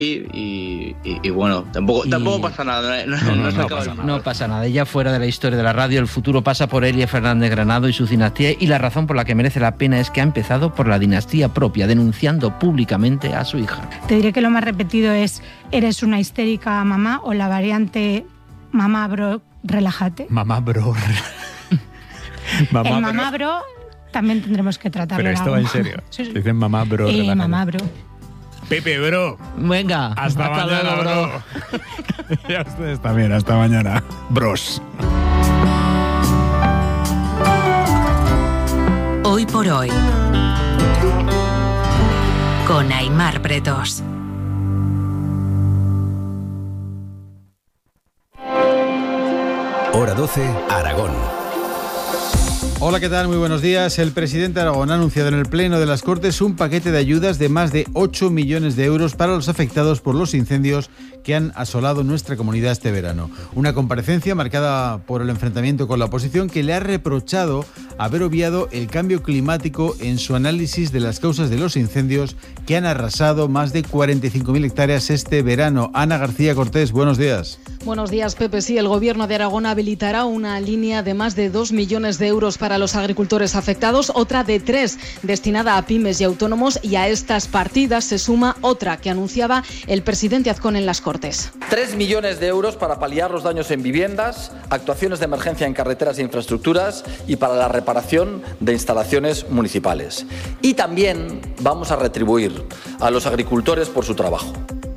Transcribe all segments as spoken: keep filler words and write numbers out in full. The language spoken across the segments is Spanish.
Y, y, y bueno, tampoco, y... tampoco pasa nada. No, no, no, no, no, pasa, no pasa nada. Ya fuera de la historia de la radio, el futuro pasa por Elia Fernández Granado y su dinastía, y la razón por la que merece la pena es que ha empezado por la dinastía propia, denunciando públicamente a su hija. Te diré que lo más repetido es: eres una histérica mamá, o la variante mamá bro, relájate. Mamá bro. mamá el mamá bro, bro también tendremos que tratarlo. Pero esto va en serio. Sí, sí. Dicen mamá bro. Eh, relájate. Mamá bro. Pepe, bro. Venga. Hasta, hasta mañana, luego, bro. bro. Y a ustedes también, hasta mañana. Bros. Hoy por hoy. Con Aimar Bretos. Hora doce, Aragón. Hola, ¿qué tal? Muy buenos días. El presidente de Aragón ha anunciado en el Pleno de las Cortes un paquete de ayudas de más de ocho millones de euros para los afectados por los incendios que han asolado nuestra comunidad este verano. Una comparecencia marcada por el enfrentamiento con la oposición, que le ha reprochado haber obviado el cambio climático en su análisis de las causas de los incendios que han arrasado más de cuarenta y cinco mil hectáreas este verano. Ana García Cortés, buenos días. Buenos días, Pepe. Sí, el Gobierno de Aragón habilitará una línea de más de dos millones de euros para los agricultores afectados, otra de tres destinada a pymes y autónomos, y a estas partidas se suma otra que anunciaba el presidente Azcón en las Cortes. Tres millones de euros para paliar los daños en viviendas, actuaciones de emergencia en carreteras e infraestructuras y para la reparación de instalaciones municipales. Y también vamos a retribuir a los agricultores por su trabajo.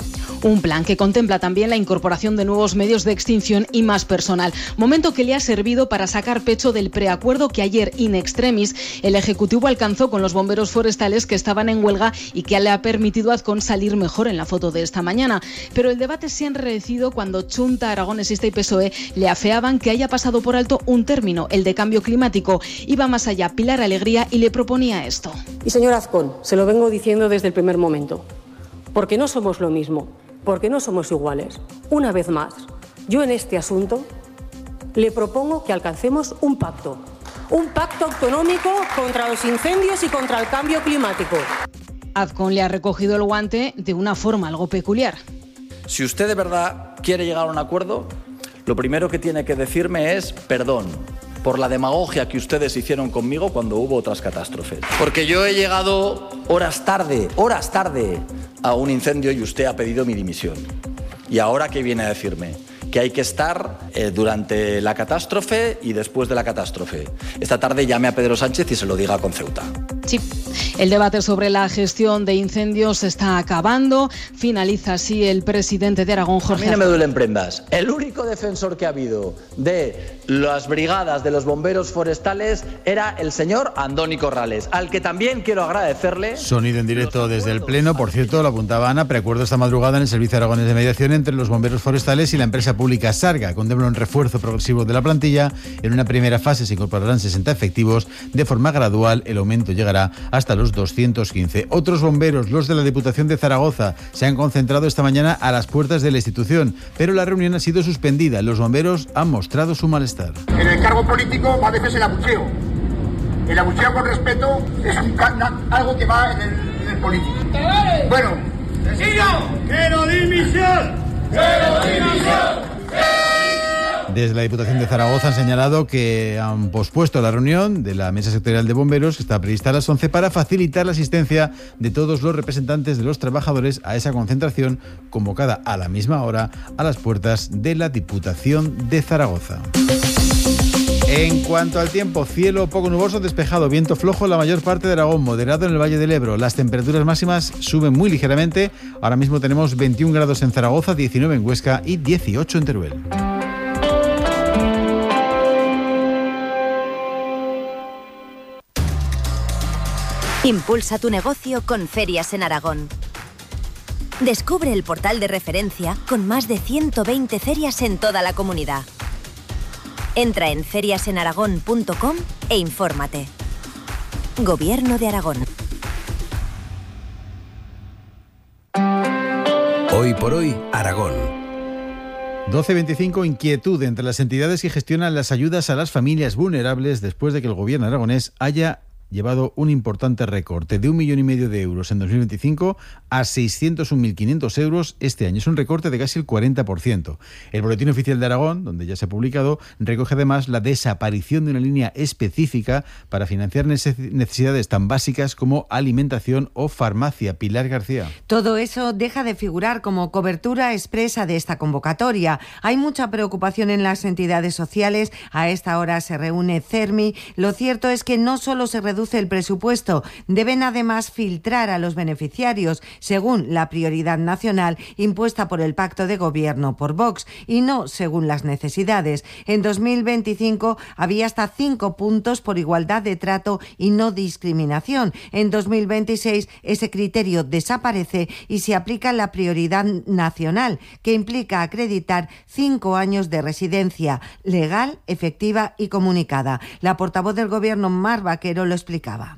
Un plan que contempla también la incorporación de nuevos medios de extinción y más personal. Momento que le ha servido para sacar pecho del preacuerdo que ayer, in extremis, el Ejecutivo alcanzó con los bomberos forestales que estaban en huelga y que le ha permitido a Azcón salir mejor en la foto de esta mañana. Pero el debate se ha enrarecido cuando Chunta, Aragonesista y P S O E le afeaban que haya pasado por alto un término, el de cambio climático. Iba más allá Pilar Alegría y le proponía esto. Y señor Azcón, se lo vengo diciendo desde el primer momento, porque no somos lo mismo. Porque no somos iguales. Una vez más, yo en este asunto le propongo que alcancemos un pacto. Un pacto autonómico contra los incendios y contra el cambio climático. Azcón le ha recogido el guante de una forma algo peculiar. Si usted de verdad quiere llegar a un acuerdo, lo primero que tiene que decirme es perdón por la demagogia que ustedes hicieron conmigo cuando hubo otras catástrofes. Porque yo he llegado horas tarde, horas tarde, a un incendio y usted ha pedido mi dimisión. ¿Y ahora qué viene a decirme? Que hay que estar eh, durante la catástrofe y después de la catástrofe. Esta tarde llame a Pedro Sánchez y se lo diga con Ceuta. Sí, el debate sobre la gestión de incendios se está acabando. Finaliza así el presidente de Aragón, Jorge. A mí no me duelen prendas. El único defensor que ha habido de las brigadas de los bomberos forestales era el señor Andoni Corrales, al que también quiero agradecerle. Sonido en directo desde el Pleno. Por cierto, lo apuntaba Ana, preacuerdo esta madrugada en el Servicio Aragonés de Mediación entre los bomberos forestales y la empresa pública Sarga. Contempla un refuerzo progresivo de la plantilla. En una primera fase se incorporarán sesenta efectivos. De forma gradual, el aumento llegará hasta los doscientos quince. Otros bomberos, los de la Diputación de Zaragoza, se han concentrado esta mañana a las puertas de la institución, pero la reunión ha sido suspendida. Los bomberos han mostrado su malestar. En el cargo político va a veces el abucheo. El abucheo con respeto es un, algo que va en el, en el político. Bueno, ¡quiero dimisión! ¡Quiero dimisión! Desde la Diputación de Zaragoza han señalado que han pospuesto la reunión de la Mesa Sectorial de Bomberos, que está prevista a las once, para facilitar la asistencia de todos los representantes de los trabajadores a esa concentración convocada a la misma hora a las puertas de la Diputación de Zaragoza. En cuanto al tiempo, cielo poco nuboso, despejado, viento flojo en la mayor parte de Aragón, moderado en el Valle del Ebro. Las temperaturas máximas suben muy ligeramente. Ahora mismo tenemos veintiún grados en Zaragoza, diecinueve en Huesca y dieciocho en Teruel. Impulsa tu negocio con Ferias en Aragón. Descubre el portal de referencia con más de ciento veinte ferias en toda la comunidad. Entra en ferias en aragón punto com e infórmate. Gobierno de Aragón. Hoy por hoy, Aragón. doce veinticinco, inquietud entre las entidades que gestionan las ayudas a las familias vulnerables después de que el gobierno aragonés haya llevado un importante recorte de un millón y medio de euros en dos mil veinticinco a seiscientos un mil quinientos euros este año. Es un recorte de casi el cuarenta por ciento. El Boletín Oficial de Aragón, donde ya se ha publicado, recoge además la desaparición de una línea específica para financiar necesidades tan básicas como alimentación o farmacia. Pilar García. Todo eso deja de figurar como cobertura expresa de esta convocatoria. Hay mucha preocupación en las entidades sociales. A esta hora se reúne CERMI. Lo cierto es que no solo se reduce el presupuesto, deben además filtrar a los beneficiarios según la prioridad nacional impuesta por el Pacto de Gobierno por Vox y no según las necesidades. En dos mil veinticinco había hasta cinco puntos por igualdad de trato y no discriminación. En dos mil veintiséis ese criterio desaparece y se aplica la prioridad nacional, que implica acreditar cinco años de residencia legal, efectiva y comunicada. La portavoz del Gobierno, Mar Vaquero, lo explicaba.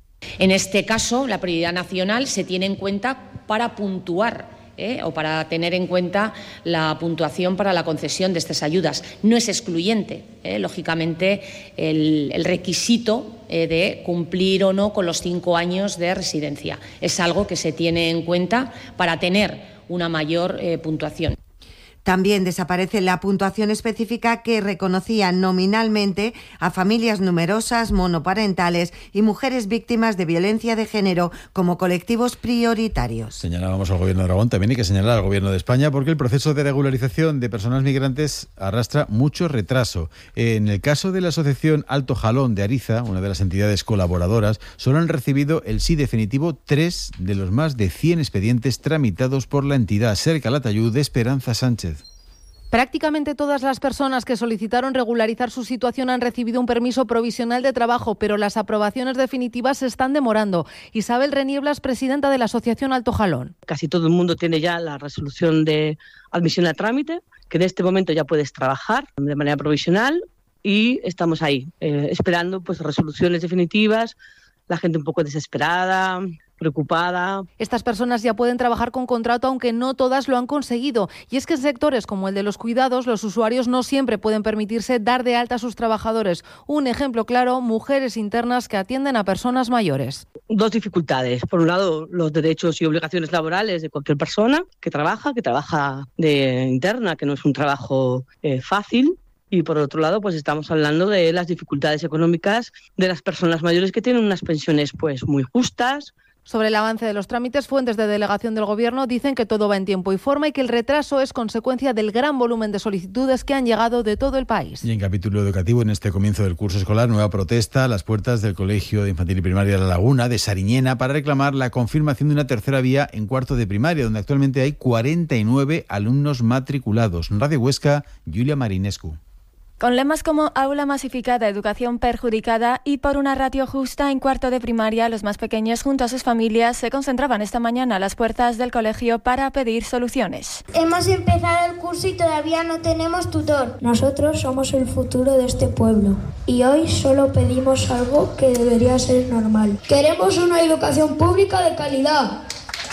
En este caso, la prioridad nacional se tiene en cuenta para puntuar ¿Eh? o para tener en cuenta la puntuación para la concesión de estas ayudas. No es excluyente, ¿eh? lógicamente, el, el requisito eh, de cumplir o no con los cinco años de residencia. Es algo que se tiene en cuenta para tener una mayor eh, puntuación. También desaparece la puntuación específica que reconocía nominalmente a familias numerosas, monoparentales y mujeres víctimas de violencia de género como colectivos prioritarios. Señalábamos al Gobierno de Aragón, también hay que señalar al Gobierno de España porque el proceso de regularización de personas migrantes arrastra mucho retraso. En el caso de la Asociación Alto Jalón de Ariza, una de las entidades colaboradoras, solo han recibido el sí definitivo tres de los más de cien expedientes tramitados por la entidad. Ser Calatayud de Esperanza Sánchez. Prácticamente todas las personas que solicitaron regularizar su situación han recibido un permiso provisional de trabajo, pero las aprobaciones definitivas se están demorando. Isabel Renieblas, presidenta de la Asociación Alto Jalón. Casi todo el mundo tiene ya la resolución de admisión a trámite, que en este momento ya puedes trabajar de manera provisional y estamos ahí, eh, esperando pues resoluciones definitivas, la gente un poco desesperada, preocupada. Estas personas ya pueden trabajar con contrato, aunque no todas lo han conseguido. Y es que en sectores como el de los cuidados, los usuarios no siempre pueden permitirse dar de alta a sus trabajadores. Un ejemplo claro, mujeres internas que atienden a personas mayores. Dos dificultades. Por un lado, los derechos y obligaciones laborales de cualquier persona que trabaja, que trabaja de interna, que no es un trabajo eh, fácil. Y por otro lado, pues estamos hablando de las dificultades económicas de las personas mayores que tienen unas pensiones pues muy justas. Sobre el avance de los trámites, fuentes de delegación del Gobierno dicen que todo va en tiempo y forma y que el retraso es consecuencia del gran volumen de solicitudes que han llegado de todo el país. Y en capítulo educativo, en este comienzo del curso escolar, nueva protesta a las puertas del Colegio de Infantil y Primaria La Laguna de Sariñena para reclamar la confirmación de una tercera vía en cuarto de primaria, donde actualmente hay cuarenta y nueve alumnos matriculados. Radio Huesca, Julia Marinescu. Con lemas como aula masificada, educación perjudicada y por una ratio justa en cuarto de primaria, los más pequeños junto a sus familias se concentraban esta mañana a las puertas del colegio para pedir soluciones. Hemos empezado el curso y todavía no tenemos tutor. Nosotros somos el futuro de este pueblo y hoy solo pedimos algo que debería ser normal. Queremos una educación pública de calidad.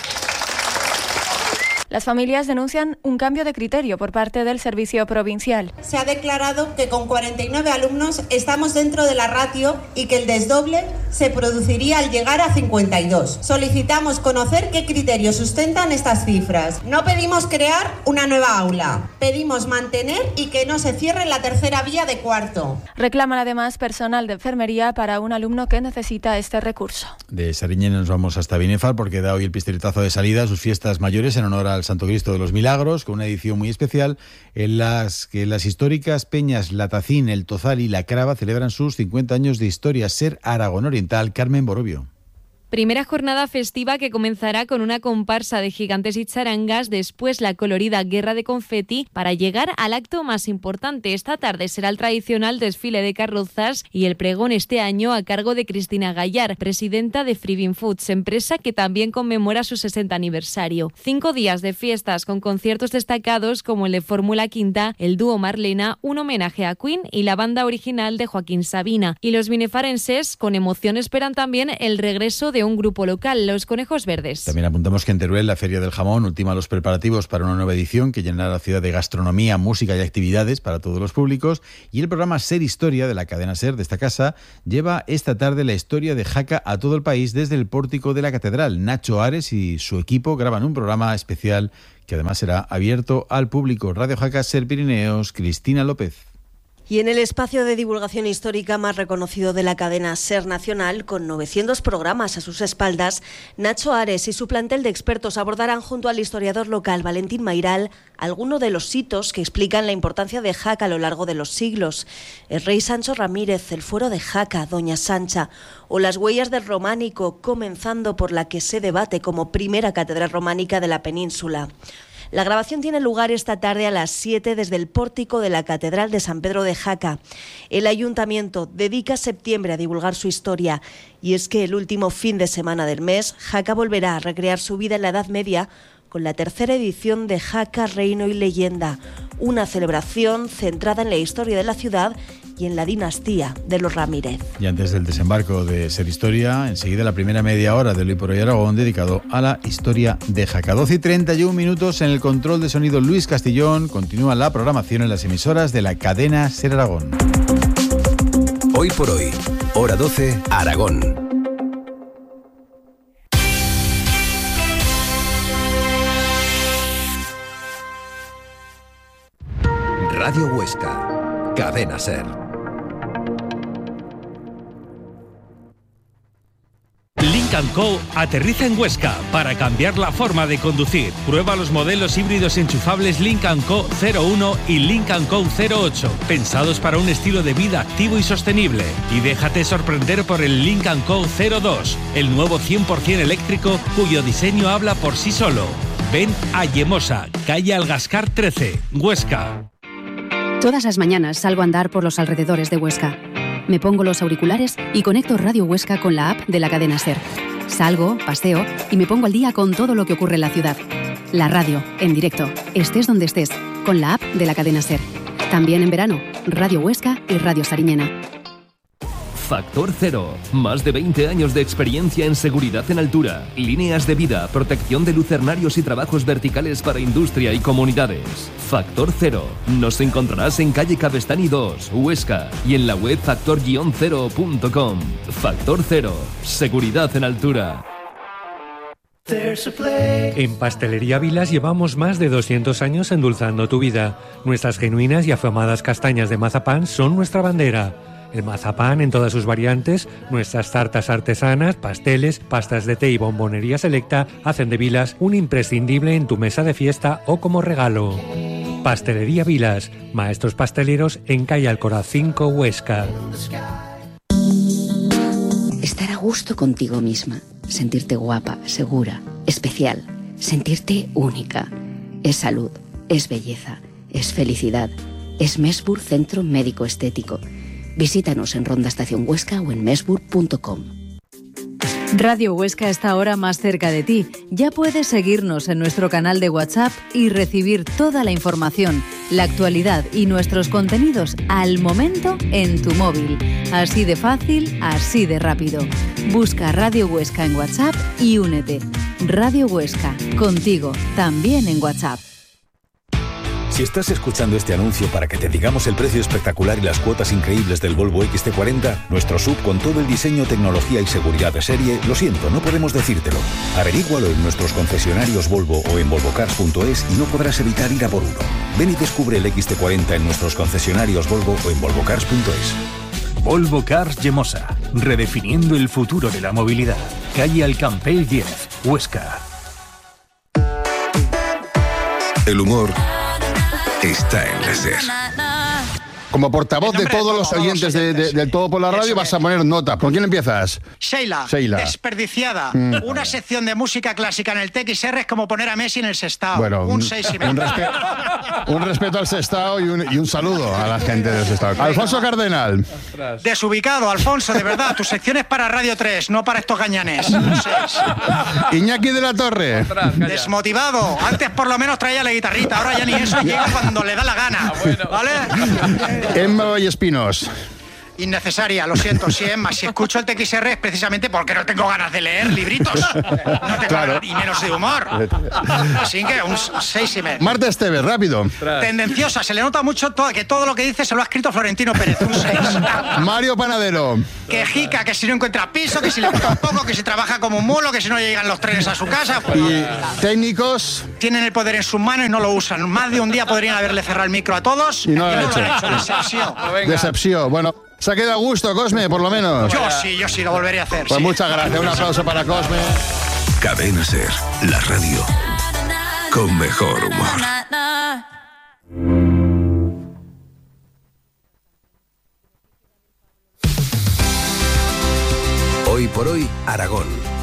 Las familias denuncian un cambio de criterio por parte del Servicio Provincial. Se ha declarado que con cuarenta y nueve alumnos estamos dentro de la ratio y que el desdoble se produciría al llegar a cincuenta y dos. Solicitamos conocer qué criterios sustentan estas cifras. No pedimos crear una nueva aula, pedimos mantener y que no se cierre la tercera vía de cuarto. Reclaman además personal de enfermería para un alumno que necesita este recurso. De Sariñena nos vamos hasta Binefar porque da hoy el pistoletazo de salida a sus fiestas mayores en honor a al Santo Cristo de los Milagros, con una edición muy especial en las que las históricas peñas Latacín, El Tozal y La Crava celebran sus cincuenta años de historia. Ser Aragón Oriental, Carmen Borobio. Primera jornada festiva que comenzará con una comparsa de gigantes y charangas, después la colorida guerra de confeti, para llegar al acto más importante. Esta tarde será el tradicional desfile de carrozas y el pregón este año a cargo de Cristina Gallar, presidenta de Freebin Foods, empresa que también conmemora su sesenta aniversario. Cinco días de fiestas con conciertos destacados como el de Fórmula Quinta, el dúo Marlena, un homenaje a Queen y la banda original de Joaquín Sabina. Y los binefarenses con emoción esperan también el regreso de de un grupo local, los Conejos Verdes. También apuntamos que en Teruel la Feria del Jamón ultima los preparativos para una nueva edición que llenará la ciudad de gastronomía, música y actividades para todos los públicos. Y el programa Ser Historia de la cadena Ser de esta casa lleva esta tarde la historia de Jaca a todo el país desde el pórtico de la catedral. Nacho Ares y su equipo graban un programa especial que además será abierto al público. Radio Jaca, Ser Pirineos, Cristina López. Y en el espacio de divulgación histórica más reconocido de la cadena Ser Nacional, con novecientos programas a sus espaldas, Nacho Ares y su plantel de expertos abordarán junto al historiador local Valentín Mairal algunos de los hitos que explican la importancia de Jaca a lo largo de los siglos. El rey Sancho Ramírez, el fuero de Jaca, Doña Sancha, o las huellas del románico, comenzando por la que se debate como primera catedral románica de la península. La grabación tiene lugar esta tarde a las siete desde el pórtico de la Catedral de San Pedro de Jaca. El Ayuntamiento dedica septiembre a divulgar su historia, y es que el último fin de semana del mes, Jaca volverá a recrear su vida en la Edad Media con la tercera edición de Jaca, Reino y Leyenda, una celebración centrada en la historia de la ciudad y en la dinastía de los Ramírez. Y antes del desembarco de Ser Historia, enseguida la primera media hora de Hoy por Hoy Aragón dedicado a la historia de Jaca. doce y treinta y un minutos en el control de sonido Luis Castillón. Continúa la programación en las emisoras de la cadena Ser Aragón. Hoy por Hoy, hora doce, Aragón. Radio Huesca, cadena Ser. Lynk and Co aterriza en Huesca para cambiar la forma de conducir. Prueba los modelos híbridos enchufables Lynk and Co cero uno y Lynk and Co cero ocho, pensados para un estilo de vida activo y sostenible. Y déjate sorprender por el Lynk and Co cero dos, el nuevo cien por ciento eléctrico cuyo diseño habla por sí solo. Ven a Yemosa, calle Algascar trece, Huesca. Todas las mañanas salgo a andar por los alrededores de Huesca. Me pongo los auriculares y conecto Radio Huesca con la app de la cadena Ser. Salgo, paseo y me pongo al día con todo lo que ocurre en la ciudad. La radio, en directo, estés donde estés, con la app de la cadena Ser. También en verano, Radio Huesca y Radio Sariñena. Factor Cero. Más de veinte años de experiencia en seguridad en altura, líneas de vida, protección de lucernarios y trabajos verticales para industria y comunidades. Factor Cero. Nos encontrarás en calle Cabestany dos, Huesca, y en la web factor cero punto com. Factor Cero. Seguridad en altura. En Pastelería Vilas llevamos más de doscientos años endulzando tu vida. Nuestras genuinas y afamadas castañas de mazapán son nuestra bandera. El mazapán en todas sus variantes, nuestras tartas artesanas, pasteles, pastas de té y bombonería selecta hacen de Vilas un imprescindible en tu mesa de fiesta o como regalo. Pastelería Vilas, maestros pasteleros en calle Alcoraz cinco, Huesca. Estar a gusto contigo misma, sentirte guapa, segura, especial, sentirte única. Es salud, es belleza, es felicidad. Es Mesbur Centro Médico Estético. Visítanos en Ronda Estación Huesca o en mesbur punto com. Radio Huesca está ahora más cerca de ti. Ya puedes seguirnos en nuestro canal de WhatsApp y recibir toda la información, la actualidad y nuestros contenidos al momento en tu móvil. Así de fácil, así de rápido. Busca Radio Huesca en WhatsApp y únete. Radio Huesca, contigo, también en WhatsApp. Si estás escuchando este anuncio para que te digamos el precio espectacular y las cuotas increíbles del Volvo equis ce cuarenta, nuestro sub con todo el diseño, tecnología y seguridad de serie, lo siento, no podemos decírtelo. Averígualo en nuestros concesionarios Volvo o en volvo cars punto es y no podrás evitar ir a por uno. Ven y descubre el equis ce cuarenta en nuestros concesionarios Volvo o en volvo cars punto es. Volvo Cars Yemosa, redefiniendo el futuro de la movilidad. Calle Alcampell diez, Huesca. El humor está en la Ser. Como portavoz de todos los oyentes de, de, del Todo por la Radio, vas a poner nota. ¿Con quién empiezas? Sheila, Sheila. Desperdiciada. Mm. Una sección de música clásica en el T X R es como poner a Messi en el Sestao. Bueno, un, un seis y medio. Un, respe un respeto al Sestao y un, y un saludo a la gente del Sestao. Alfonso Cardenal. Desubicado, Alfonso, de verdad. Tu sección es para Radio tres, no para estos gañanes. Iñaki de la Torre. Desmotivado. Antes por lo menos traía la guitarrita, ahora ya ni eso, llega cuando le da la gana. Ah, bueno. ¿Vale? Emma Vallespinos. Innecesaria, lo siento, sí, Emma. Si escucho el T X R es precisamente porque no tengo ganas de leer libritos. No tengo Claro. ganas, y menos de humor. Así que un seis y medio. Marta Esteves, rápido. Tendenciosa, se le nota mucho todo, que todo lo que dice se lo ha escrito Florentino Pérez, un seis. Mario Panadero. Que jica, que si no encuentra piso, que si le gusta un poco, que si trabaja como un mulo, que si no llegan los trenes a su casa. Pues, Y técnicos. tienen el poder en sus manos y no lo usan. Más de un día podrían haberle cerrado el micro a todos Y no lo han lo hecho. han hecho. Decepción. Decepción. Bueno, se ha quedado a gusto, Cosme, por lo menos. Yo sí, yo sí, lo volveré a hacer. Pues sí. muchas gracias. Un aplauso para Cosme. Cadena Ser, la radio con mejor humor. Hoy por hoy, Aragón.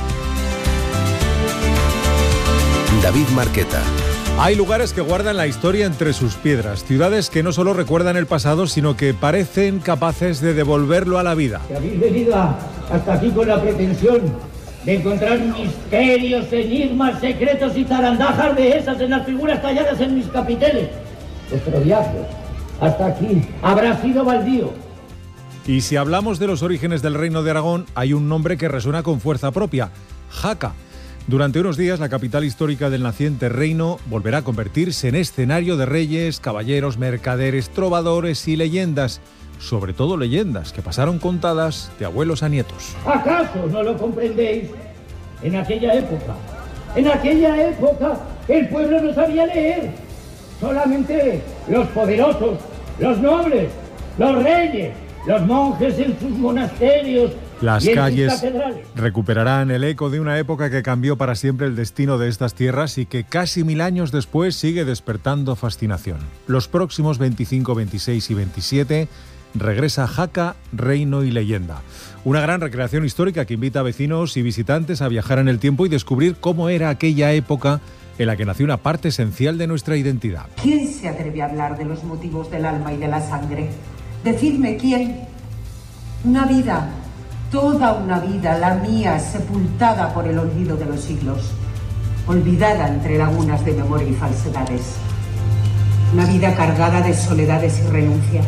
David Marqueta. Hay lugares que guardan la historia entre sus piedras, ciudades que no solo recuerdan el pasado, sino que parecen capaces de devolverlo a la vida. Que habéis venido a- hasta aquí con la pretensión de encontrar misterios, enigmas, secretos y zarandajas de esas en las figuras talladas en mis capiteles. Vuestro viaje hasta aquí habrá sido baldío. Y si hablamos de los orígenes del Reino de Aragón, hay un nombre que resuena con fuerza propia: Jaca. Durante unos días, la capital histórica del naciente reino volverá a convertirse en escenario de reyes, caballeros, mercaderes, trovadores y leyendas. Sobre todo leyendas que pasaron contadas de abuelos a nietos. ¿Acaso no lo comprendéis? En aquella época, en aquella época, el pueblo no sabía leer. Solamente los poderosos, los nobles, los reyes, los monjes en sus monasterios Las y en sus calles catedrales. recuperarán el eco de una época que cambió para siempre el destino de estas tierras y que casi mil años después sigue despertando fascinación. Los próximos veinticinco, veintiséis y veintisiete regresa Jaca, Reino y Leyenda. Una gran recreación histórica que invita a vecinos y visitantes a viajar en el tiempo y descubrir cómo era aquella época en la que nació una parte esencial de nuestra identidad. ¿Quién se atreve a hablar de los motivos del alma y de la sangre? Decidme quién. Una vida, toda una vida, la mía, sepultada por el olvido de los siglos, olvidada entre lagunas de memoria y falsedades. Una vida cargada de soledades y renuncias.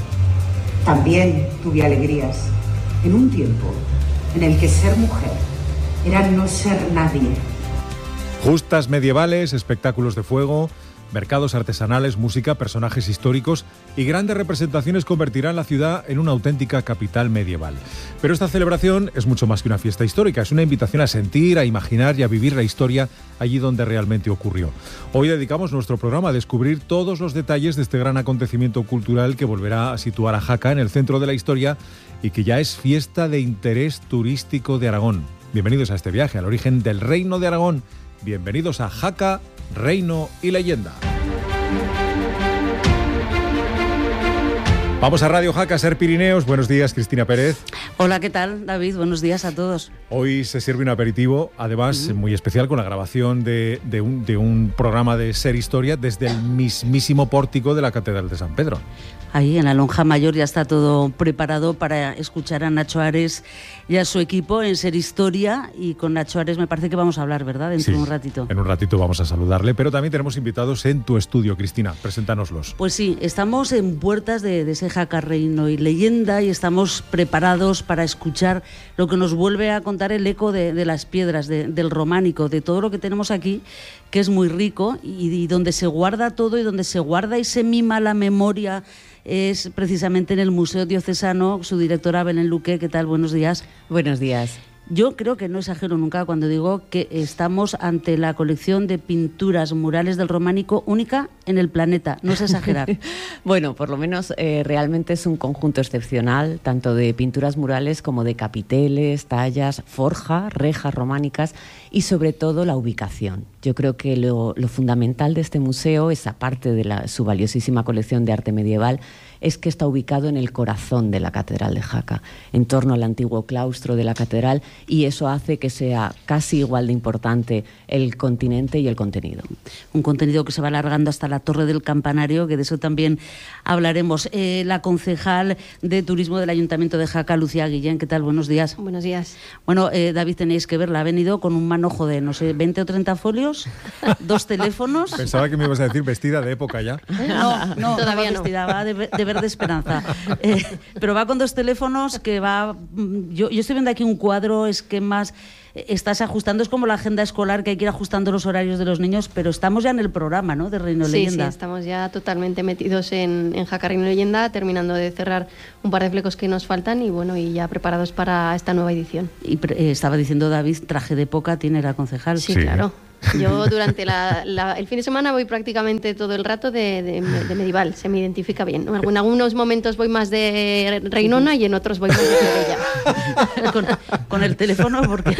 También tuve alegrías, en un tiempo en el que ser mujer era no ser nadie. Justas medievales, espectáculos de fuego, mercados artesanales, música, personajes históricos y grandes representaciones convertirán la ciudad en una auténtica capital medieval. Pero esta celebración es mucho más que una fiesta histórica, es una invitación a sentir, a imaginar y a vivir la historia allí donde realmente ocurrió. Hoy dedicamos nuestro programa a descubrir todos los detalles de este gran acontecimiento cultural que volverá a situar a Jaca en el centro de la historia y que ya es fiesta de interés turístico de Aragón. Bienvenidos a este viaje al origen del Reino de Aragón. Bienvenidos a Jaca, Reino y Leyenda. Vamos a Radio Jaca, Ser Pirineos. Buenos días, Cristina Pérez. Hola, ¿qué tal, David? Buenos días a todos. Hoy se sirve un aperitivo, además uh-huh. muy especial, con la grabación de, de, un, de un programa de Ser Historia desde el mismísimo pórtico de la Catedral de San Pedro. Ahí en la lonja mayor ya está todo preparado para escuchar a Nacho Ares y a su equipo en Ser Historia, y con Nacho Ares me parece que vamos a hablar, ¿verdad? Dentro sí, de un ratito. En un ratito vamos a saludarle, pero también tenemos invitados en tu estudio, Cristina. Preséntanoslos. Pues sí, estamos en puertas de, de ese Jaca, Reino y Leyenda y estamos preparados para escuchar lo que nos vuelve a contar el eco de, de las piedras, de, del románico, de todo lo que tenemos aquí, que es muy rico y, y donde se guarda todo y donde se guarda y se mima la memoria es precisamente en el Museo Diocesano. Su directora, Belén Luque, ¿qué tal? Buenos días. Buenos días. Yo creo que no exagero nunca cuando digo que estamos ante la colección de pinturas murales del románico única en el planeta. No es exagerar. Bueno, por lo menos eh, realmente es un conjunto excepcional, tanto de pinturas murales como de capiteles, tallas, forja, rejas románicas y sobre todo la ubicación. Yo creo que lo, lo fundamental de este museo, es aparte de la, su valiosísima colección de arte medieval, es que está ubicado en el corazón de la Catedral de Jaca, en torno al antiguo claustro de la catedral, y eso hace que sea casi igual de importante el continente y el contenido. Un contenido que se va alargando hasta la Torre del Campanario, que de eso también hablaremos. Eh, la concejal de Turismo del Ayuntamiento de Jaca, Lucía Guillén, ¿qué tal? Buenos días. Buenos días. Bueno, eh, David, tenéis que verla, ha venido con un manojo de, no sé, veinte o treinta folios, dos teléfonos. Pensaba que me ibas a decir vestida de época ya. No, no, todavía no va vestida, va de, de verde esperanza. Eh, pero va con dos teléfonos que va... Yo, yo estoy viendo aquí un cuadro, esquemas... Estás ajustando, es como la agenda escolar que hay que ir ajustando los horarios de los niños, pero estamos ya en el programa, ¿no?, de Reino de sí, Leyenda. Sí, estamos ya totalmente metidos en, en Jaca Reino de Leyenda, terminando de cerrar un par de flecos que nos faltan y bueno, y ya preparados para esta nueva edición. Y eh, estaba diciendo David, traje de época tiene la concejal. Sí, sí. Claro. Yo durante la, la, el fin de semana voy prácticamente todo el rato de, de, de medieval, se me identifica bien. En algunos momentos voy más de reinona y en otros voy más de plebeya. con, con el teléfono, porque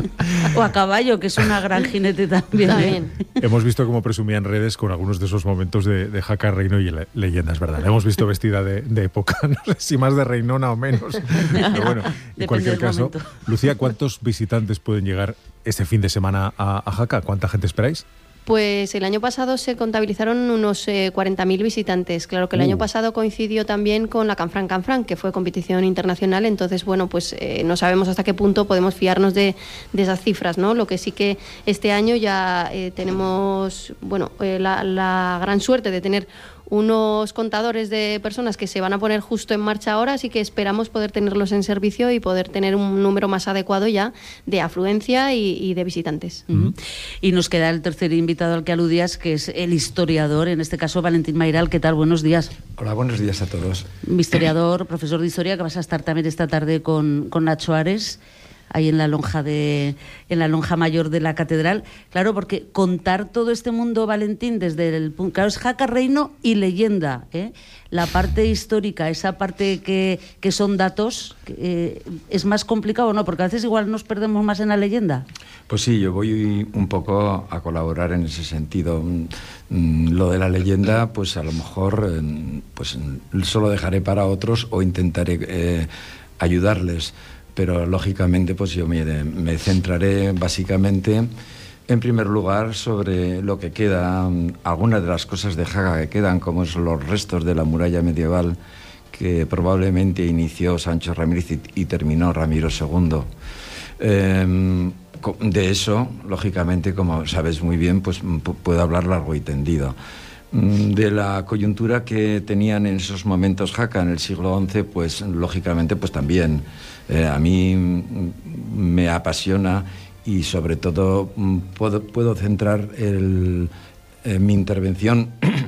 o a caballo, que es una gran jinete también. También. ¿eh? Hemos visto cómo presumía en redes con algunos de esos momentos de, de Jaca, Reino y le, Leyenda, es verdad. La hemos visto vestida de, de época, no sé si más de reinona o menos. Pero bueno, en cualquier caso, momento. Lucía, ¿cuántos visitantes pueden llegar este fin de semana a, a Jaca? ¿Cuánta gente esperáis? Pues el año pasado se contabilizaron unos eh, cuarenta mil visitantes. Claro que el uh. año pasado coincidió también con la Canfranc Canfranc, que fue competición internacional. Entonces, bueno, pues eh, no sabemos hasta qué punto podemos fiarnos de, de esas cifras, ¿no? Lo que sí que este año ya eh, tenemos, bueno, eh, la, la gran suerte de tener unos contadores de personas que se van a poner justo en marcha ahora, así que esperamos poder tenerlos en servicio y poder tener un número más adecuado ya de afluencia y, y de visitantes. Uh-huh. Y nos queda el tercer invitado al que aludías, que es el historiador, en este caso Valentín Mayral. ¿Qué tal? Buenos días. Hola, buenos días a todos. Historiador, profesor de historia, que vas a estar también esta tarde con, con Nacho Ares, ahí en la lonja de en la lonja mayor de la catedral. Claro, porque contar todo este mundo, Valentín, desde el punto, claro, es Jaca, Reino y Leyenda, ¿eh? La parte histórica, esa parte que, que son datos, eh, ¿es más complicado o no? Porque a veces igual nos perdemos más en la leyenda. Pues sí, yo voy un poco a colaborar en ese sentido. Lo de la leyenda, pues a lo mejor pues solo dejaré para otros o intentaré eh, ayudarles. Pero lógicamente pues yo me, me centraré básicamente en primer lugar sobre lo que queda, algunas de las cosas de Jaca que quedan, como son los restos de la muralla medieval que probablemente inició Sancho Ramírez y, y terminó Ramiro segundo. Eh, de eso, lógicamente, como sabes muy bien, pues puedo hablar largo y tendido. De la coyuntura que tenían en esos momentos Jaca en el siglo once, pues lógicamente pues también eh, a mí me apasiona y sobre todo puedo, puedo centrar el, eh, mi intervención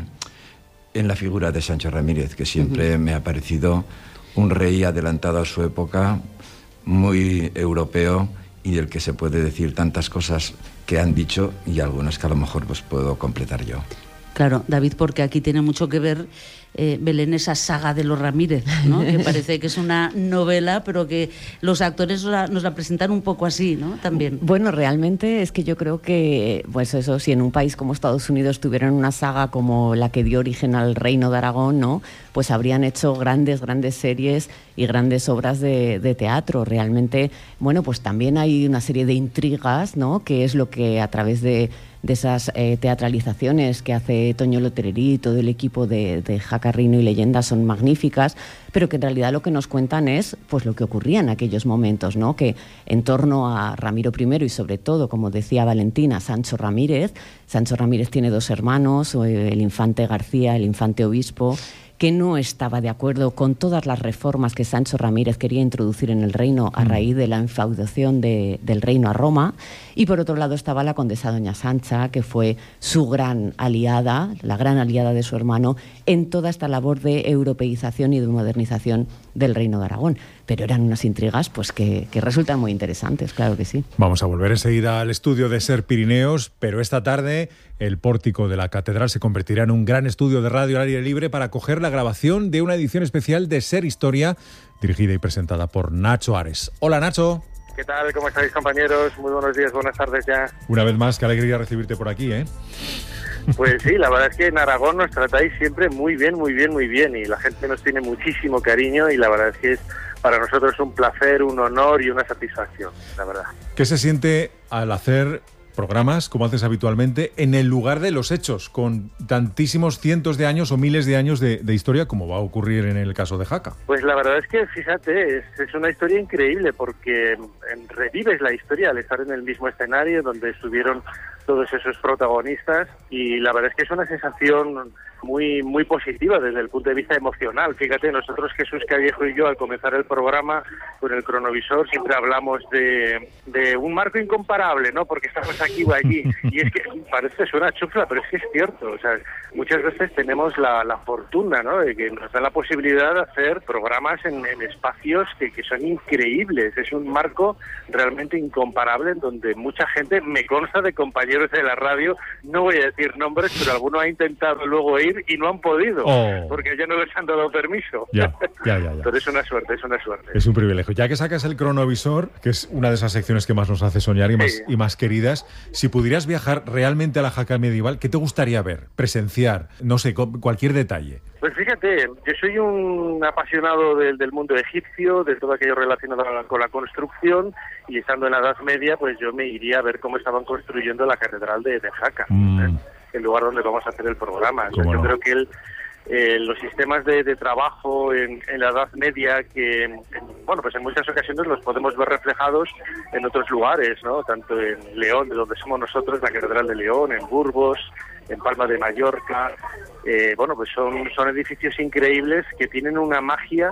en la figura de Sancho Ramírez, que siempre uh-huh. me ha parecido un rey adelantado a su época, muy europeo y del que se puede decir tantas cosas que han dicho y algunas que a lo mejor pues puedo completar yo. Claro, David, porque aquí tiene mucho que ver, eh, Belén, esa saga de los Ramírez, ¿no? Que parece que es una novela, pero que los actores nos la, nos la presentan un poco así, ¿no? También. Bueno, realmente es que yo creo que, pues eso, si en un país como Estados Unidos tuvieran una saga como la que dio origen al Reino de Aragón, ¿no?, pues habrían hecho grandes, grandes series y grandes obras de, de teatro. Realmente, bueno, pues también hay una serie de intrigas, ¿no?, que es lo que a través de de esas eh, teatralizaciones que hace Toño Lotererí y todo el equipo de, de Jaca, Reino y Leyenda son magníficas, pero que en realidad lo que nos cuentan es pues lo que ocurría en aquellos momentos, ¿no? Que en torno a Ramiro primero y sobre todo, como decía Valentina, Sancho Ramírez, Sancho Ramírez tiene dos hermanos, el infante García, el infante Obispo, que no estaba de acuerdo con todas las reformas que Sancho Ramírez quería introducir en el reino a raíz de la infaudación de, del reino a Roma. Y por otro lado estaba la condesa doña Sancha, que fue su gran aliada, la gran aliada de su hermano, en toda esta labor de europeización y de modernización del reino de Aragón. Pero eran unas intrigas pues que, que resultan muy interesantes, claro que sí. Vamos a volver enseguida al estudio de Ser Pirineos, pero esta tarde el pórtico de la catedral se convertirá en un gran estudio de radio al aire libre para acoger la grabación de una edición especial de Ser Historia, dirigida y presentada por Nacho Ares. Hola, Nacho. ¿Qué tal? ¿Cómo estáis, compañeros? Muy buenos días, buenas tardes ya. Una vez más, qué alegría recibirte por aquí, ¿eh? Pues sí, la verdad es que en Aragón nos tratáis siempre muy bien, muy bien, muy bien, y la gente nos tiene muchísimo cariño y la verdad es que es para nosotros es un placer, un honor y una satisfacción, la verdad. ¿Qué se siente al hacer programas, como haces habitualmente, en el lugar de los hechos, con tantísimos cientos de años o miles de años de, de historia, como va a ocurrir en el caso de Jaca? Pues la verdad es que, fíjate, es, es una historia increíble, porque en, revives la historia al estar en el mismo escenario donde estuvieron todos esos protagonistas, y la verdad es que es una sensación muy muy positiva desde el punto de vista emocional. Fíjate, nosotros, Jesús Callejo y yo, al comenzar el programa con el cronovisor, siempre hablamos de, de un marco incomparable, ¿no? Porque estamos aquí o allí, y es que parece, suena chufla, pero es que es cierto. O sea, muchas veces tenemos la, la fortuna, ¿no?, de que nos da la posibilidad de hacer programas en, en espacios que, que son increíbles. Es un marco realmente incomparable, en donde mucha gente, me consta de compañeros de la radio, no voy a decir nombres, pero alguno ha intentado luego ir y no han podido, oh. porque ya no les han dado permiso. Ya, ya, ya, ya. Pero es una suerte, es una suerte. Es un privilegio. Ya que sacas el cronovisor, que es una de esas secciones que más nos hace soñar y más, sí. y más queridas, si pudieras viajar realmente a la Jaca medieval, ¿qué te gustaría ver, presenciar? No sé, cualquier detalle. Pues fíjate, yo soy un apasionado del, del mundo egipcio, de todo aquello relacionado con la construcción, y estando en la Edad Media, pues yo me iría a ver cómo estaban construyendo la catedral de, de Jaca, mm. ¿eh? el lugar donde vamos a hacer el programa. Yo no? creo que el, eh, los sistemas de, de trabajo en, en la Edad Media, que en, bueno, pues en muchas ocasiones los podemos ver reflejados en otros lugares, ¿no? Tanto en León, de donde somos nosotros, la Catedral de León, en Burgos, en Palma de Mallorca. Eh, bueno, pues son, son edificios increíbles que tienen una magia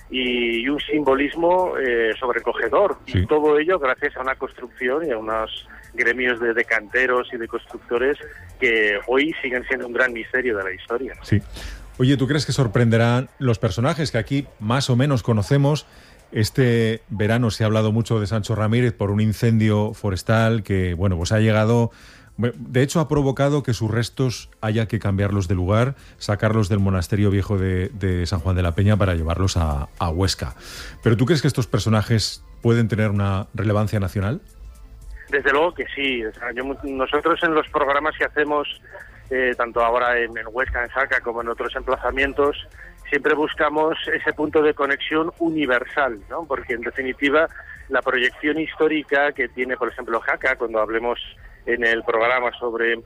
y un simbolismo eh, sobrecogedor. Sí. Y todo ello gracias a una construcción y a unos gremios de, de canteros y de constructores que hoy siguen siendo un gran misterio de la historia. Sí. Oye, ¿tú crees que sorprenderán los personajes que aquí más o menos conocemos? Este verano se ha hablado mucho de Sancho Ramírez por un incendio forestal que, bueno, pues ha llegado... De hecho, ha provocado que sus restos haya que cambiarlos de lugar, sacarlos del monasterio viejo de, de San Juan de la Peña para llevarlos a, a Huesca. ¿Pero tú crees que estos personajes pueden tener una relevancia nacional? Desde luego que sí. O sea, yo, nosotros en los programas que hacemos, eh, tanto ahora en, en Huesca, en Jaca, como en otros emplazamientos, siempre buscamos ese punto de conexión universal, ¿no? Porque en definitiva la proyección histórica que tiene, por ejemplo, Jaca, cuando hablemos en el programa sobre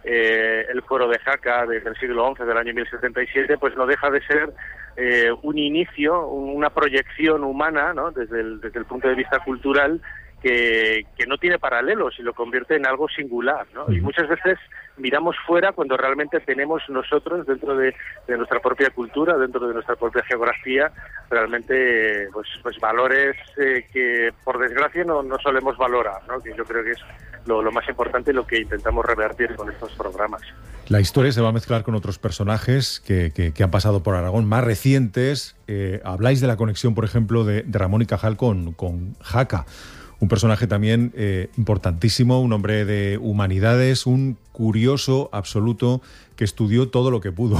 eh, el foro de Jaca desde el siglo once, del año mil setenta y siete, pues no deja de ser eh, un inicio, una proyección humana, ¿no?, desde el, desde el punto de vista cultural, que, que no tiene paralelos y lo convierte en algo singular, ¿no? Y muchas veces miramos fuera cuando realmente tenemos nosotros, dentro de, de nuestra propia cultura, dentro de nuestra propia geografía, realmente pues, pues valores eh, que por desgracia no, no solemos valorar, ¿no? Que yo creo que es lo, lo más importante y lo que intentamos revertir con estos programas. La historia se va a mezclar con otros personajes que, que, que han pasado por Aragón, más recientes. Eh, habláis de la conexión, por ejemplo, de, de Ramón y Cajal con, con Jaca. Un personaje también eh, importantísimo, un hombre de humanidades, un curioso absoluto que estudió todo lo que pudo.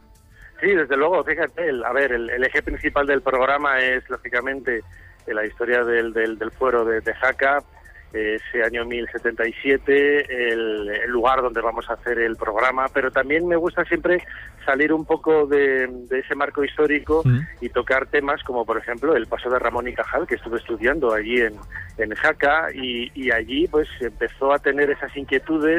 Sí, desde luego, fíjate, el, a ver, el, el eje principal del programa es, lógicamente, la historia del, del, del fuero de, de Jaca, ese año mil setenta y siete, el, el lugar donde vamos a hacer el programa, pero también me gusta siempre salir un poco de, de ese marco histórico mm. y tocar temas como, por ejemplo, el paso de Ramón y Cajal, que estuve estudiando allí en, en Jaca, y, y allí pues empezó a tener esas inquietudes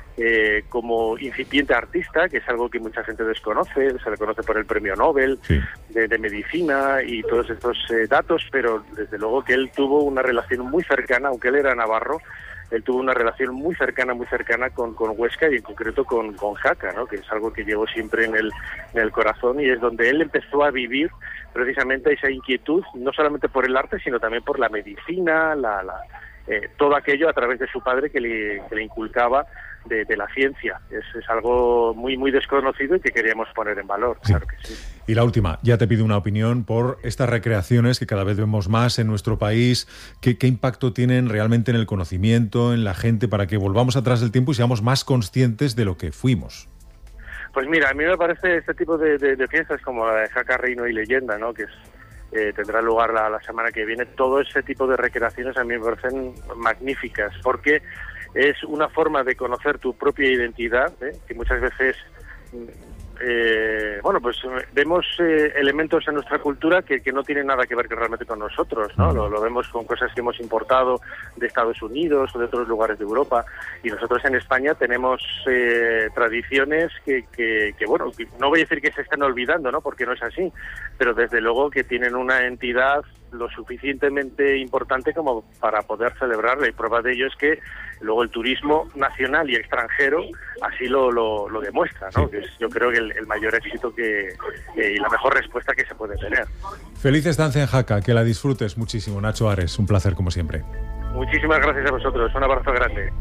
eh, como incipiente artista, que es algo que mucha gente desconoce, se le conoce por el premio Nobel sí. de, de medicina y todos estos eh, datos, pero desde luego que él tuvo una relación muy cercana, aunque él era navarro, él tuvo una relación muy cercana, muy cercana con, con Huesca y en concreto con, con Jaca, ¿no? Que es algo que llevo siempre en el, en el corazón, y es donde él empezó a vivir precisamente esa inquietud, no solamente por el arte, sino también por la medicina, la, la, eh, todo aquello a través de su padre que le, que le inculcaba de, de la ciencia. Es, es algo muy, muy desconocido y que queríamos poner en valor, sí. Claro que sí. Y la última, ya te pido una opinión por estas recreaciones que cada vez vemos más en nuestro país. ¿Qué, qué impacto tienen realmente en el conocimiento, en la gente, para que volvamos atrás del tiempo y seamos más conscientes de lo que fuimos? Pues mira, a mí me parece este tipo de, de, de fiestas como la de Jaca, Reino y Leyenda, ¿no? Que es, eh, tendrá lugar la, la semana que viene. Todo ese tipo de recreaciones a mí me parecen magníficas, porque es una forma de conocer tu propia identidad, ¿eh? Que muchas veces eh, bueno, pues vemos eh, elementos en nuestra cultura que, que no tienen nada que ver que realmente con nosotros, ¿no? Lo, lo vemos con cosas que hemos importado de Estados Unidos o de otros lugares de Europa, y nosotros en España tenemos eh, tradiciones que, que, que, bueno, no voy a decir que se están olvidando, ¿no? Porque no es así, pero desde luego que tienen una entidad lo suficientemente importante como para poder celebrarla, y prueba de ello es que luego el turismo nacional y extranjero así lo, lo, lo demuestra, ¿no? Que es, yo creo que el, el mayor éxito que, eh, y la mejor respuesta que se puede tener. Feliz estancia en Jaca, que la disfrutes muchísimo. Nacho Ares, un placer como siempre. Muchísimas gracias a vosotros, un abrazo grande.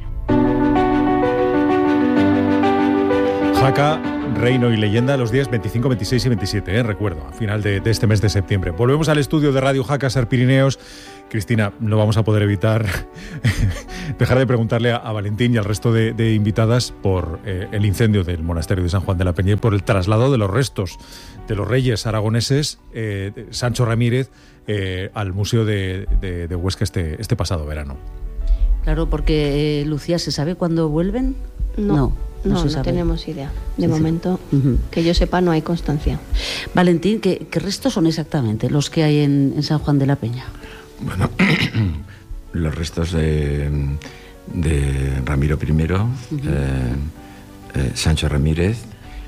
Jaca, reino y leyenda los días veinticinco, veintiséis y veintisiete, ¿eh? Recuerdo, a final de, de este mes de septiembre. Volvemos al estudio de Radio Jaca Ser Pirineos. Cristina, no vamos a poder evitar dejar de preguntarle a, a Valentín y al resto de, de invitadas por eh, el incendio del monasterio de San Juan de la Peña y por el traslado de los restos de los reyes aragoneses, eh, de Sancho Ramírez, eh, al Museo de, de, de Huesca este, este pasado verano. Claro, porque, eh, Lucía, ¿se sabe cuándo vuelven? No, no, no, no, no tenemos idea. De sí, momento, sí. Uh-huh. Que yo sepa, no hay constancia. Valentín, ¿qué, qué restos son exactamente los que hay en, en San Juan de la Peña? Bueno, los restos de, de Ramiro primero, uh-huh. eh, eh, Sancho Ramírez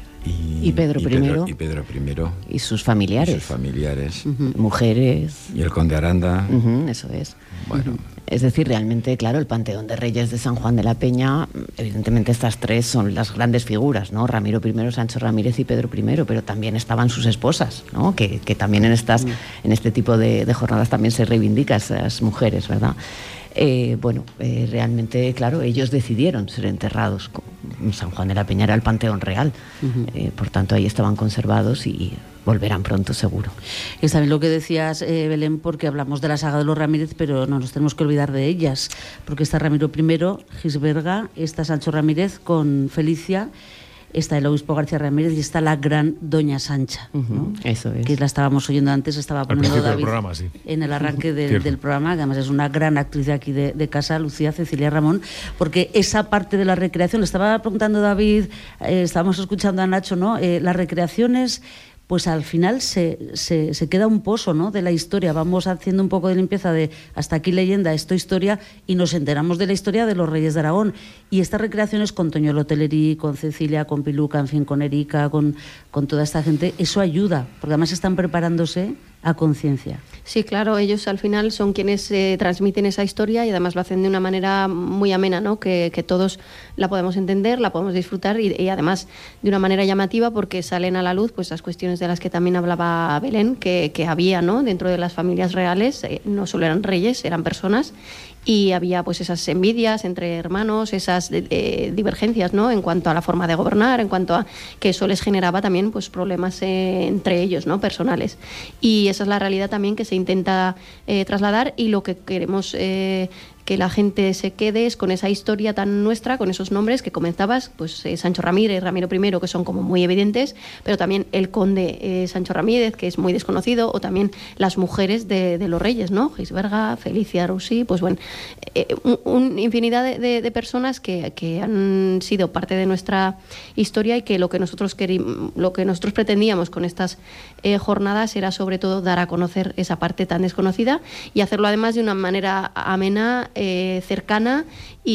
y, y Pedro y primero Pedro, y Pedro primero y sus familiares, y sus familiares, uh-huh. mujeres y el conde Aranda. Uh-huh, eso es. Bueno. Uh-huh. Es decir, realmente, claro, el Panteón de Reyes de San Juan de la Peña, evidentemente estas tres son las grandes figuras, ¿no? Ramiro primero, Sancho Ramírez y Pedro primero, pero también estaban sus esposas, ¿no? Que, que también en estas, en este tipo de, de jornadas también se reivindica a esas mujeres, ¿verdad? Eh, bueno, eh, realmente, claro, ellos decidieron ser enterrados. San Juan de la Peña era el Panteón Real, uh-huh. eh, por tanto ahí estaban conservados y volverán pronto seguro. Es también lo que decías, eh, Belén, porque hablamos de la saga de los Ramírez, pero no nos tenemos que olvidar de ellas, porque está Ramiro primero, Gisberga, está Sancho Ramírez con Felicia, está el obispo García Ramírez y está la gran Doña Sancha, ¿no? Uh-huh, eso es. Que la estábamos oyendo antes, estaba poniendo David programa, sí. en el arranque de, del programa, que además es una gran actriz de aquí de, de casa, Lucía Cecilia Ramón, porque esa parte de la recreación, le estaba preguntando David, eh, estábamos escuchando a Nacho, ¿no? Eh, las recreaciones, pues al final se, se, se queda un pozo, ¿no?, de la historia. Vamos haciendo un poco de limpieza de hasta aquí leyenda, esto historia, y nos enteramos de la historia de los Reyes de Aragón. Y estas recreaciones con Toñolo Telerí, con Cecilia, con Piluca, en fin, con Erika, con, con toda esta gente, eso ayuda, porque además están preparándose a conciencia. Sí, claro, ellos al final son quienes eh, transmiten esa historia y además lo hacen de una manera muy amena, ¿no? Que, que todos la podemos entender, la podemos disfrutar y, y además de una manera llamativa, porque salen a la luz pues las cuestiones de las que también hablaba Belén, que, que había, ¿no?, dentro de las familias reales, eh, no solo eran reyes, eran personas, y había pues esas envidias entre hermanos, esas eh, divergencias, ¿no?, en cuanto a la forma de gobernar, en cuanto a que eso les generaba también pues problemas eh, entre ellos, ¿no?, personales. Y esa es la realidad también que se intenta eh, trasladar, y lo que queremos eh, que la gente se quede es con esa historia tan nuestra, con esos nombres que comenzabas, pues eh, Sancho Ramírez, Ramiro primero, que son como muy evidentes, pero también el conde eh, Sancho Ramírez, que es muy desconocido, o también las mujeres de, de los reyes, ¿no?, Gisberga, Felicia, Rusí, pues bueno, eh, un, un infinidad de, de, de personas que, que han sido parte de nuestra historia, y que lo que nosotros queríamos, lo que nosotros pretendíamos con estas eh, jornadas era sobre todo dar a conocer esa parte tan desconocida, y hacerlo además de una manera amena, Eh, cercana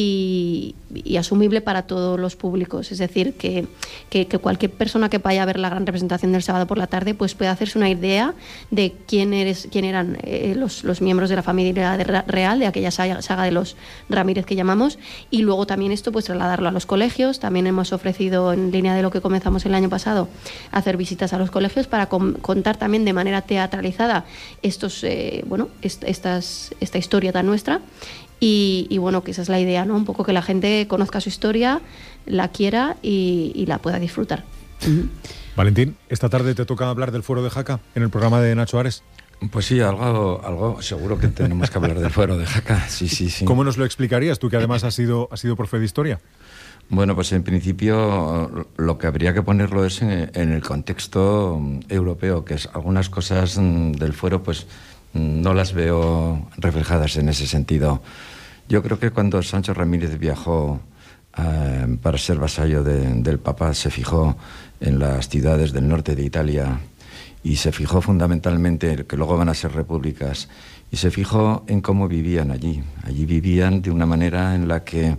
y, y asumible para todos los públicos. Es decir, que, que, que cualquier persona que vaya a ver la gran representación del sábado por la tarde pues pueda hacerse una idea de quién, eres, quién eran eh, los, los miembros de la familia de real, de aquella saga, saga de los Ramírez que llamamos, y luego también esto pues trasladarlo a los colegios. También hemos ofrecido, en línea de lo que comenzamos el año pasado, hacer visitas a los colegios para com- contar también de manera teatralizada estos, eh, bueno, est- estas, esta historia tan nuestra. Y, y bueno, que esa es la idea, ¿no? Un poco que la gente conozca su historia, la quiera y, y la pueda disfrutar. Uh-huh. Valentín, esta tarde te toca hablar del Fuero de Jaca en el programa de Nacho Ares. Pues sí, algo, algo seguro que tenemos que hablar del Fuero de Jaca, sí, sí, sí. ¿Cómo nos lo explicarías tú, que además has sido, has sido profe de historia? Bueno, pues en principio lo que habría que ponerlo es en, en el contexto europeo, que es algunas cosas del Fuero, pues no las veo reflejadas en ese sentido. Yo creo que cuando Sancho Ramírez viajó eh, para ser vasallo de, del Papa, se fijó en las ciudades del norte de Italia y se fijó fundamentalmente, que luego van a ser repúblicas, y se fijó en cómo vivían allí. Allí vivían de una manera en la que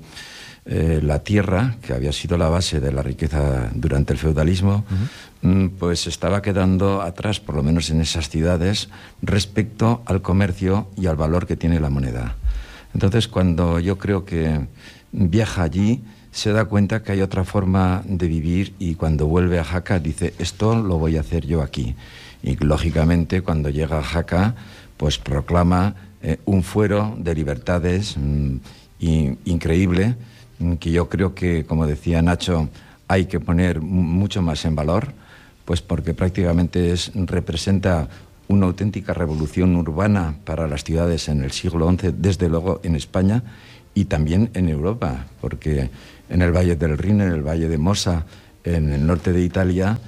eh, la tierra, que había sido la base de la riqueza durante el feudalismo, uh-huh. pues estaba quedando atrás, por lo menos en esas ciudades, respecto al comercio y al valor que tiene la moneda. Entonces, cuando yo creo que viaja allí, se da cuenta que hay otra forma de vivir, y cuando vuelve a Jaca dice, esto lo voy a hacer yo aquí. Y lógicamente cuando llega a Jaca, pues proclama eh, un fuero de libertades mmm, y, increíble, mmm, que yo creo que, como decía Nacho, hay que poner mucho más en valor, pues porque prácticamente es, representa una auténtica revolución urbana para las ciudades en el siglo once, desde luego en España y también en Europa, porque en el Valle del Rin, en el Valle de Mosa, en el norte de Italia,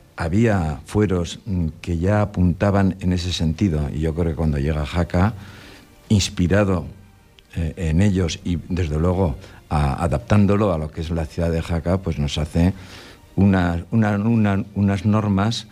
había fueros que ya apuntaban en ese sentido, y yo creo que cuando llega Jaca, inspirado eh, en ellos y desde luego a, adaptándolo a lo que es la ciudad de Jaca, pues nos hace una, una, una, unas normas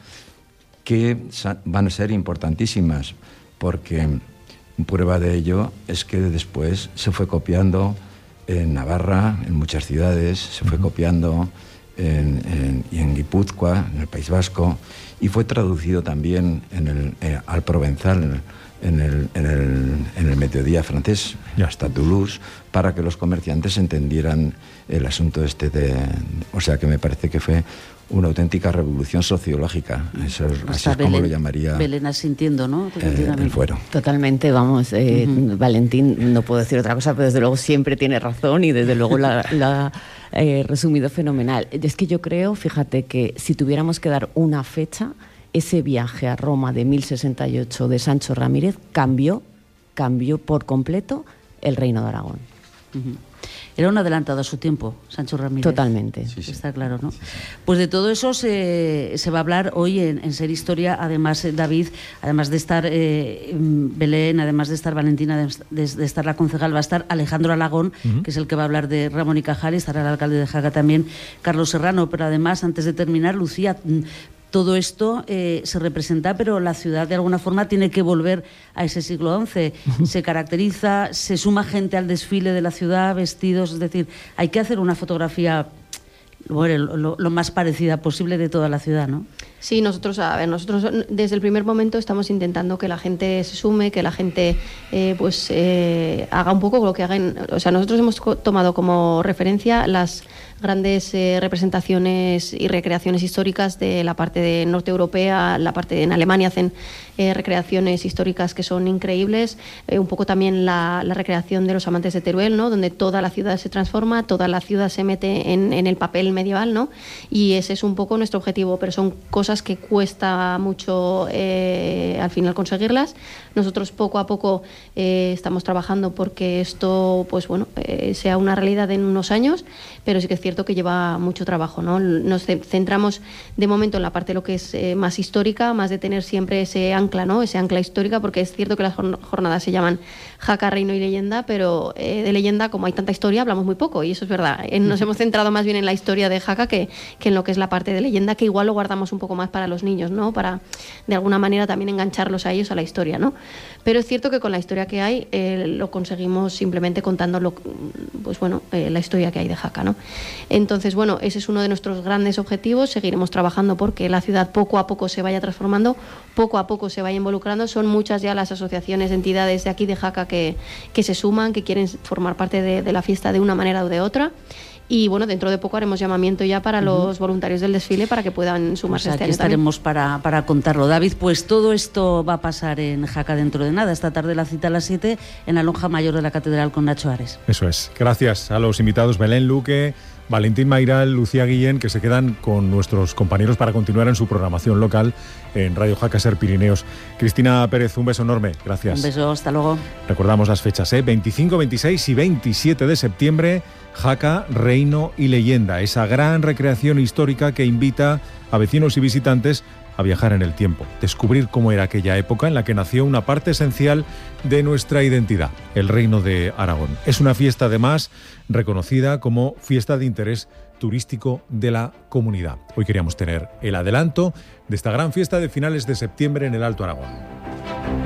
que van a ser importantísimas, porque prueba de ello es que después se fue copiando en Navarra, en muchas ciudades, se fue copiando en, en, y en Guipúzcoa, en el País Vasco, y fue traducido también en el, eh, al provenzal, en el, en el, en el mediodía francés, hasta Toulouse, para que los comerciantes entendieran el asunto este de... O sea que me parece que fue una auténtica revolución sociológica. Eso, así es como Belén, lo llamaría Belén asintiendo, ¿no? Eh, el fuero. Totalmente, vamos. Eh, uh-huh. Valentín, no puedo decir otra cosa, pero desde luego siempre tiene razón y desde luego la, la eh, resumido fenomenal. Es que yo creo, fíjate, que si tuviéramos que dar una fecha, ese viaje a Roma de mil sesenta y ocho de Sancho Ramírez cambió, cambió por completo el Reino de Aragón. Uh-huh. Era un adelantado a su tiempo, Sancho Ramírez. Totalmente. Sí, sí. Está claro, ¿no? Sí, sí. Pues de todo eso se, se va a hablar hoy en, en Ser Historia. Además, eh, David, además de estar eh, Belén, además de estar Valentina, de, de, de estar la concejal, va a estar Alejandro Alagón, uh-huh. que es el que va a hablar de Ramón y Cajal, y estará el alcalde de Jaca también, Carlos Serrano. Pero además, antes de terminar, Lucía... Todo esto eh, se representa, pero la ciudad de alguna forma tiene que volver a ese siglo once. Se caracteriza, se suma gente al desfile de la ciudad, vestidos, es decir, hay que hacer una fotografía bueno, lo, lo más parecida posible de toda la ciudad, ¿no? Sí, nosotros, a ver, nosotros desde el primer momento estamos intentando que la gente se sume, que la gente eh, pues eh, haga un poco lo que hagan. O sea, nosotros hemos tomado como referencia las grandes eh, representaciones y recreaciones históricas de la parte de norte europea, la parte de, en Alemania hacen eh, recreaciones históricas que son increíbles, eh, un poco también la, la recreación de los amantes de Teruel, ¿no? Donde toda la ciudad se transforma, toda la ciudad se mete en, en el papel medieval, ¿no? Y ese es un poco nuestro objetivo, pero son cosas que cuesta mucho eh, al final conseguirlas. Nosotros poco a poco eh, estamos trabajando porque esto, pues bueno, eh, sea una realidad en unos años, pero sí que es cierto que lleva mucho trabajo, ¿no? Nos centramos de momento en la parte de lo que es eh, más histórica, más de tener siempre ese ancla, ¿no? Ese ancla histórica, porque es cierto que las jornadas se llaman Jaca, Reino y Leyenda, pero eh, de leyenda, como hay tanta historia, hablamos muy poco, y eso es verdad. Eh, nos hemos centrado más bien en la historia de Jaca que, que en lo que es la parte de leyenda, que igual lo guardamos un poco más para los niños, ¿no? Para, de alguna manera, también engancharlos a ellos, a la historia, ¿no? Pero es cierto que con la historia que hay, eh, lo conseguimos simplemente contando lo, pues bueno, eh, la historia que hay de Jaca, ¿no? Entonces, bueno, ese es uno de nuestros grandes objetivos. Seguiremos trabajando porque la ciudad poco a poco se vaya transformando, poco a poco se vaya involucrando. Son muchas ya las asociaciones, entidades de aquí de Jaca que, que se suman, que quieren formar parte de, de la fiesta de una manera o de otra. Y bueno, dentro de poco haremos llamamiento ya para uh-huh. los voluntarios del desfile para que puedan sumarse pues este aquí año estaremos para, para contarlo. David, pues todo esto va a pasar en Jaca dentro de nada. Esta tarde la cita a las siete en la lonja mayor de la catedral con Nacho Ares. Eso es. Gracias a los invitados Belén Luque, Valentín Mayral, Lucía Guillén, que se quedan con nuestros compañeros para continuar en su programación local en Radio Jaca Ser Pirineos. Cristina Pérez, un beso enorme. Gracias. Un beso, hasta luego. Recordamos las fechas, ¿eh? veinticinco, veintiséis y veintisiete de septiembre, Jaca, Reino y Leyenda, esa gran recreación histórica que invita a vecinos y visitantes a viajar en el tiempo, descubrir cómo era aquella época en la que nació una parte esencial de nuestra identidad, el Reino de Aragón. Es una fiesta además reconocida como fiesta de interés turístico de la comunidad. Hoy queríamos tener el adelanto de esta gran fiesta de finales de septiembre en el Alto Aragón.